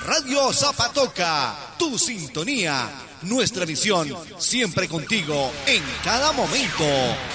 Radio Zapatoca, tu sintonía, nuestra visión, siempre contigo en cada momento.